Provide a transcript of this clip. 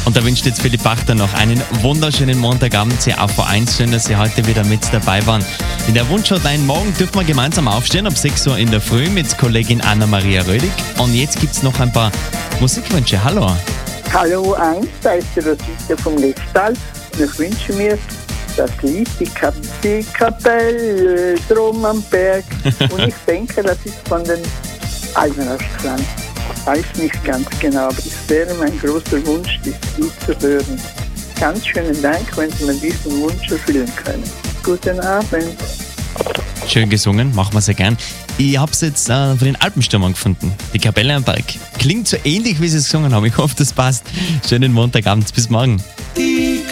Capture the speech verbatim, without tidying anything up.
Und da wünscht jetzt Philipp Pachter noch einen wunderschönen Montagabend. Sie auf V eins. Schön, dass Sie heute wieder mit dabei waren. In der Wunschhotline morgen dürfen wir gemeinsam aufstehen, ab sechs Uhr in der Früh mit Kollegin Anna-Maria Rödig. Und jetzt gibt es noch ein paar Musikwünsche. Hallo. Hallo eins, da ist der Rosita vom Lechtal. Und ich wünsche mir das Lied, die, Kap die Kapelle drum am Berg. Und ich denke, das ist von den Almenausklang. Weiß nicht ganz genau, aber es wäre mein großer Wunsch, dieses Lied zu hören. Ganz schönen Dank, wenn Sie mir diesen Wunsch erfüllen können. Guten Abend. Schön gesungen, machen wir sehr gern. Ich habe es jetzt äh, von den Alpenstürmern gefunden. Die Kapelle am Berg. Klingt so ähnlich, wie Sie es gesungen haben. Ich hoffe, das passt. Schönen Montagabend. Bis morgen.